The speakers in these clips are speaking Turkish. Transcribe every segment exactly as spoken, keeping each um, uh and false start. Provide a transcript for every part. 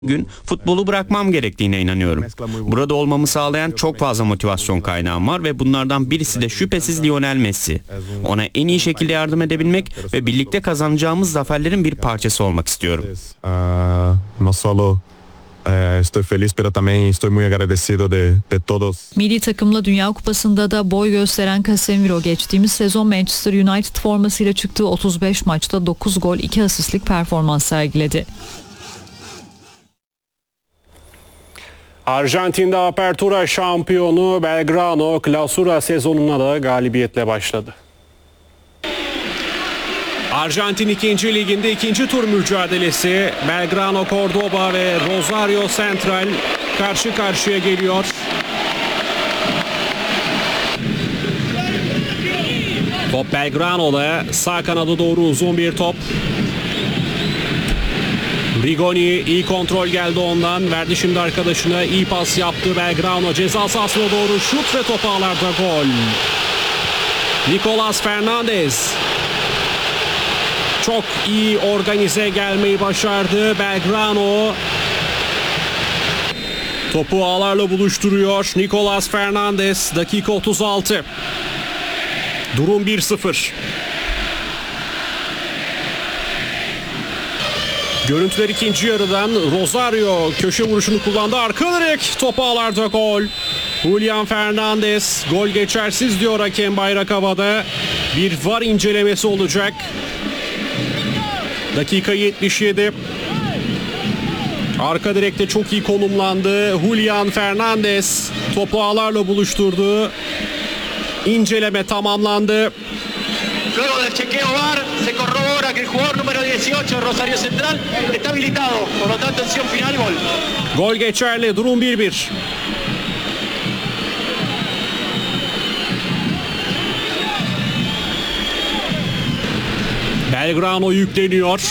gün futbolu bırakmam gerektiğine inanıyorum. Burada olmamı sağlayan çok fazla motivasyon kaynağım var ve bunlardan birisi de şüphesiz Lionel Messi. Ona en iyi şekilde yardım edebilmek ve birlikte kazanacağımız zaferlerin bir parçası olmak istiyorum. No solo estoy feliz, pero también estoy muy agradecido de, de todos. Milli takımla Dünya Kupası'nda da boy gösteren Casemiro geçtiğimiz sezon Manchester United formasıyla çıktığı otuz beş maçta dokuz gol iki asistlik performans sergiledi. Arjantin'de Apertura şampiyonu Belgrano Clausura sezonuna da galibiyetle başladı. Arjantin ikinci liginde ikinci tur mücadelesi Belgrano Cordoba ve Rosario Central karşı karşıya geliyor. Top Belgrano'da, sağ kanada doğru uzun bir top. Rigoni iyi kontrol geldi ondan. Verdi şimdi arkadaşına, iyi pas yaptı Belgrano. Ceza sahasına doğru şut ve top ağlarda gol. Nicolas Fernandez çok iyi organize gelmeyi başardı. Belgrano topu ağlarla buluşturuyor. Nicolas Fernandez, dakika otuz altı. Durum bir sıfır. Görüntüler ikinci yarıdan. Rosario köşe vuruşunu kullandı. Arka direk, top ağlarda gol. Julian Fernandez, gol geçersiz diyor hakem, bayrak havada. Bir V A R incelemesi olacak. Dakika yetmiş yedi. Arka direkte çok iyi konumlandı. Julian Fernandez topu ağlarla buluşturdu. İnceleme tamamlandı. Luego del chequeo V A R se corrobora que el jugador número dieciocho Rosario Central está habilitado. Por lo tanto, acción final, gol. Gol geçerli. Durum bir bir. Belgrano yükleniyor.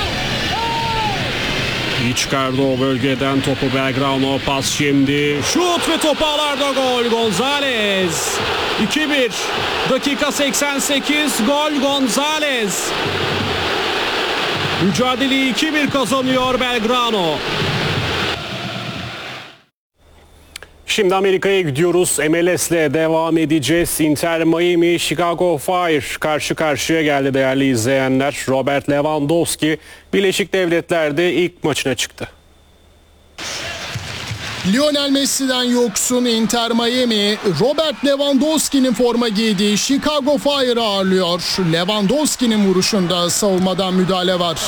İyi çıkardı o bölgeden topu Belgrano. Pas şimdi. Şut ve top ağlarda gol. Gonzalez. iki bir. Dakika seksen sekiz. Gol Gonzalez. Mücadeleyi iki bir kazanıyor Belgrano. Şimdi Amerika'ya gidiyoruz. M L S'le devam edeceğiz. Inter Miami, Chicago Fire karşı karşıya geldi değerli izleyenler. Robert Lewandowski Birleşik Devletler'de ilk maçına çıktı. Lionel Messi'den yoksun Inter Miami, Robert Lewandowski'nin forma giydiği Chicago Fire'ı ağırlıyor. Lewandowski'nin vuruşunda savunmadan müdahale var.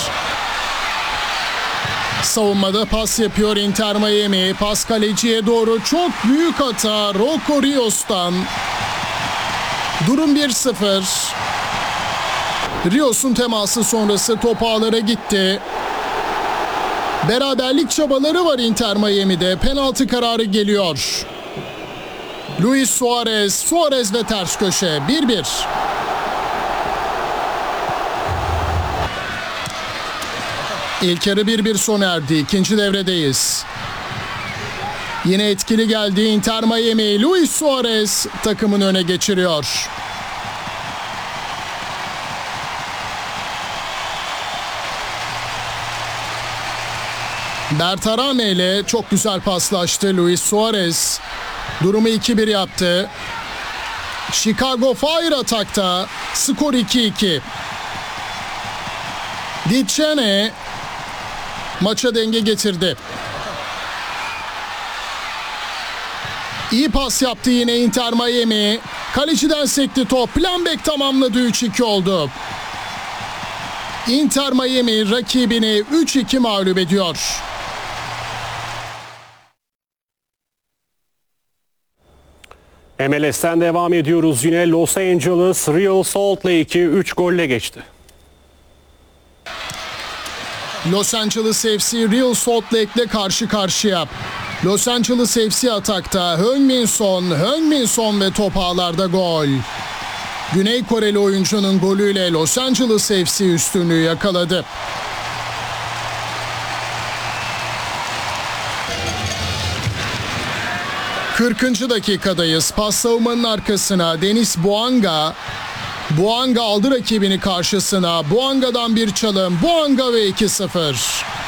Savunmada pas yapıyor Inter Miami. Pas kaleciye doğru, çok büyük hata Rocco Rios'tan. Durum bir sıfır. Rios'un teması sonrası top ağlara gitti. Beraberlik çabaları var Inter Miami'de. Penaltı kararı geliyor. Luis Suarez, Suarez ve ters köşe bir bir. İlk yarı bir bir sona erdi. İkinci devredeyiz. Yine etkili geldi Inter Miami. Luis Suarez takımını öne geçiriyor. Bertarame ile çok güzel paslaştı Luis Suarez. Durumu iki bir yaptı. Chicago Fire atakta. Skor iki iki. Dicene maça denge getirdi. İyi pas yaptı yine Inter Miami. Kaleciden sekti top. Plambek tamamladı, üç iki oldu. Inter Miami rakibini üç iki mağlup ediyor. M L S'ten devam ediyoruz. Yine Los Angeles Real Salt Lake'i üç golle geçti. Los Angeles F C Real Salt Lake ile karşı karşıya. Los Angeles F C atakta. Heung-min Son, Heung-min Son ve top ağlarda gol. Güney Koreli oyuncunun golüyle Los Angeles F C üstünlüğü yakaladı. kırkıncı dakikadayız. Pas savunmanın arkasına Denis Bouanga. Bouanga aldı rakibini karşısına. Bouanga'dan bir çalım. Bouanga ve iki sıfır.